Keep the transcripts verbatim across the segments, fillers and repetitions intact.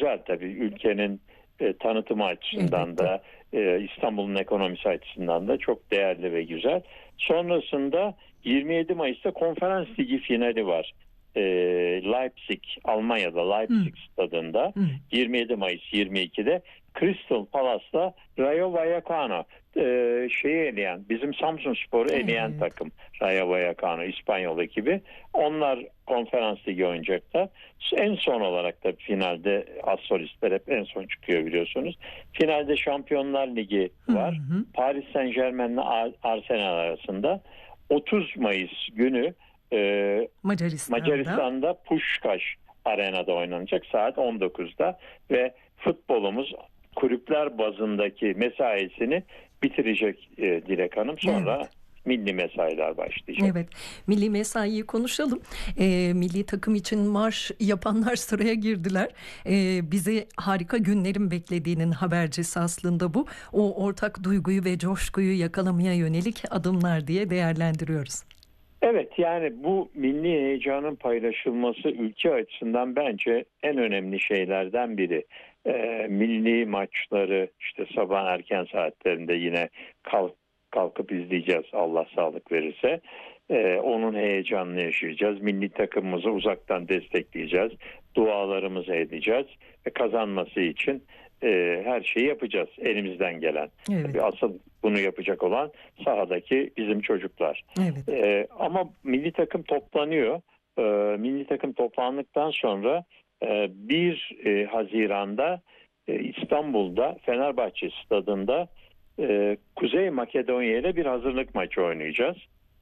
güzel tabii. Ülkenin e, tanıtımı açısından Elbette. da e, İstanbul'un ekonomisi açısından da çok değerli ve güzel. Sonrasında yirmi yedi Mayıs'ta Konferans Ligi finali var. E, Leipzig, Almanya'da Leipzig Hı. stadında Hı. yirmi yedi Mayıs yirmi ikide Crystal Palace'la Rayo Vallecano e, şeyi eleyen, bizim Samsunspor'u eleyen Evet. takım Rayo Vallecano, İspanyol ekibi. Onlar Konferans Ligi oynayacaklar. En son olarak da finalde as-solistler hep en son çıkıyor biliyorsunuz. Finalde Şampiyonlar Ligi Hı var. hı. Paris Saint-Germain'le Arsenal arasında otuz Mayıs günü e, Macaristan'da. Macaristan'da Puskás Arena'da oynanacak saat on dokuzda ve futbolumuz kulüpler bazındaki mesaisini bitirecek e, Dilek Hanım. Sonra Evet. milli mesailer başlayacak. Evet, milli mesaiyi konuşalım. Ee, milli takım için marş yapanlar sıraya girdiler. Ee, bizi harika günlerin beklediğinin habercisi aslında bu. O ortak duyguyu ve coşkuyu yakalamaya yönelik adımlar diye değerlendiriyoruz. Evet, yani bu milli heyecanın paylaşılması ülke açısından bence en önemli şeylerden biri. Ee, milli maçları işte sabah erken saatlerinde yine kalk, kalkıp izleyeceğiz Allah sağlık verirse. Ee, onun heyecanını yaşayacağız. Milli takımımızı uzaktan destekleyeceğiz. Dualarımızı edeceğiz. Ve kazanması için e, her şeyi yapacağız elimizden gelen. Evet, Tabii asıl bunu yapacak olan sahadaki bizim çocuklar. evet. Ee, ama milli takım toplanıyor. Ee, milli takım toplandıktan sonra e, bir e, Haziran'da e, İstanbul'da Fenerbahçe stadında e, Kuzey Makedonya ile bir hazırlık maçı oynayacağız.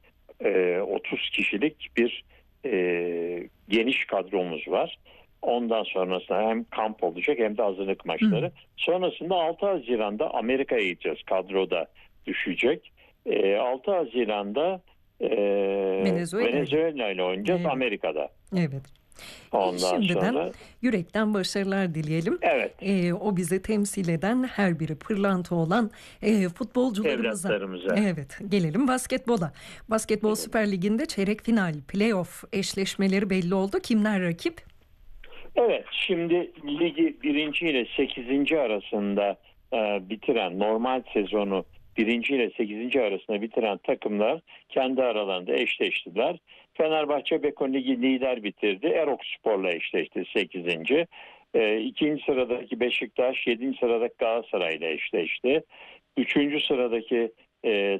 E, otuz kişilik bir e, geniş kadromuz var. Ondan sonrasında hem kamp olacak hem de hazırlık Hı. maçları. Sonrasında altı Haziran'da Amerika'ya gideceğiz. Kadroda düşecek. E, altı Haziran'da e, Venezuela ile. Venezuela ile oynayacağız Evet, Amerika'da. evet. Ondan Şimdiden sonra yürekten başarılar dileyelim. evet, Ee, o bizi temsil eden her biri pırlanta olan e, futbolcularımıza. evlatlarımıza. Evet, gelelim basketbola. Basketbol Süper Ligi'nde çeyrek final, playoff eşleşmeleri belli oldu. Kimler rakip? Evet, şimdi ligi birinci ile sekizinci arasında e, bitiren, normal sezonu birinci ile sekizinci arasında bitiren takımlar kendi aralarında eşleştiler. Fenerbahçe Beko Ligi lider bitirdi. Erokspor'la eşleşti sekizinci. E, ikinci sıradaki Beşiktaş, yedinci sıradaki Galatasaray'la eşleşti. Üçüncü sıradaki e,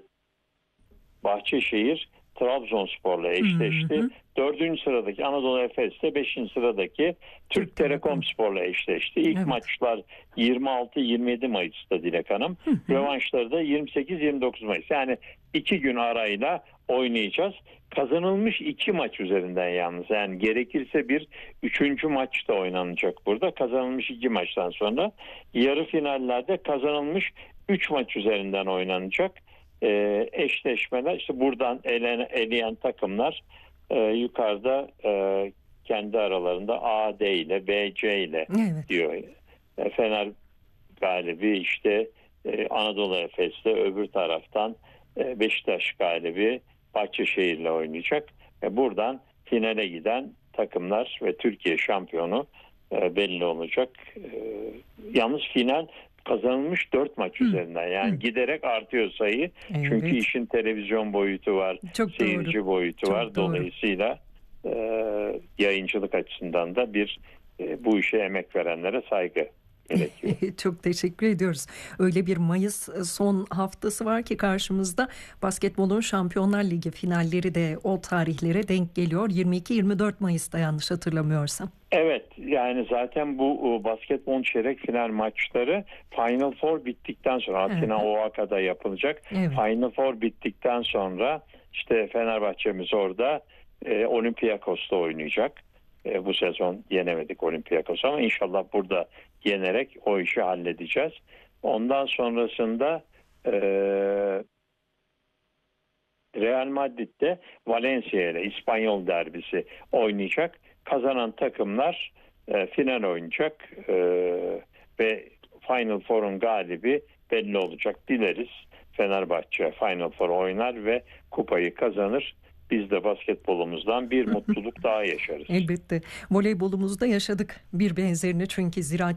Bahçeşehir Trabzonspor'la Hı eşleşti. hı. Dördüncü sıradaki Anadolu Efes de beşinci sıradaki Türk Türk Telekom Spor'la eşleşti. İlk Evet. maçlar yirmi altı yirmi yedi Mayıs'ta Dilek Hanım. Hı hı. Rövanşları da yirmi sekiz yirmi dokuz Mayıs. Yani iki gün arayla oynayacağız. Kazanılmış iki maç üzerinden yalnız. Yani gerekirse bir üçüncü maç da oynanacak burada. Kazanılmış iki maçtan sonra yarı finallerde kazanılmış üç maç üzerinden oynanacak. Ee, eşleşmeler işte buradan elen, eleyen takımlar e, yukarıda e, kendi aralarında A D ile B C ile Evet. diyor. E, Fener galibi işte e, Anadolu Efes'te, öbür taraftan e, Beşiktaş galibi Bahçeşehir'le oynayacak. E, buradan finale giden takımlar ve Türkiye şampiyonu e, belli olacak. E, yalnız final kazanılmış dört maç Hı. üzerinden. Yani Hı. giderek artıyor sayı. Evet. Çünkü işin televizyon boyutu var, Çok seyirci doğru. boyutu Çok var. doğru. Dolayısıyla e, yayıncılık açısından da bir e, bu işe emek verenlere saygı gerekiyor. Çok teşekkür ediyoruz. Öyle bir Mayıs son haftası var ki karşımızda basketbolun Şampiyonlar Ligi finalleri de o tarihlere denk geliyor. yirmi iki yirmi dört Mayıs'ta yanlış hatırlamıyorsam. Evet, yani zaten bu basketbol çeyrek final maçları Final Four bittikten sonra Atina Oaxaca'da yapılacak. Evet. Final Four bittikten sonra işte Fenerbahçe'miz orada e, Olympiakos'ta oynayacak. E, bu sezon yenemedik Olympiakos'u ama inşallah burada yenerek o işi halledeceğiz. Ondan sonrasında e, Real Madrid'de Valencia ile İspanyol derbisi oynayacak. Kazanan takımlar e, final oynayacak e, ve Final Four'un galibi belli olacak. Dileriz Fenerbahçe Final Four oynar ve kupayı kazanır. Biz de basketbolumuzdan bir mutluluk daha yaşarız. Elbette. Voleybolumuzda yaşadık bir benzerini çünkü Ziraat